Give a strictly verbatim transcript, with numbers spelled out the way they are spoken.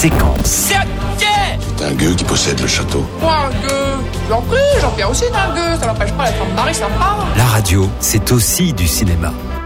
séquence. C'est C'est un gueux qui possède le château. Moi, un gueux. J'en prie, Jean-Pierre aussi est un gueux. Ça n'empêche pas d'être un mari sympa. La radio, c'est aussi du cinéma.